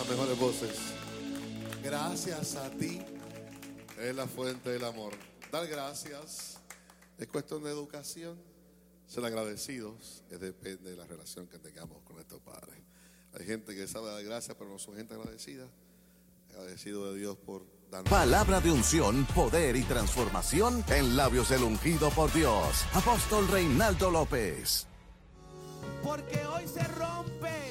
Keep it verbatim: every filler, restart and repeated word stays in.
las mejores voces. Gracias a ti es la fuente del amor. Dar gracias es cuestión de educación. Ser agradecidos es depende de la relación que tengamos con nuestros padres. Hay gente que sabe dar gracias, pero no son gente agradecida. Agradecido de Dios por darnos. Palabra de unción, poder y transformación en labios del ungido por Dios. Apóstol Reinaldo López. Porque hoy se rompe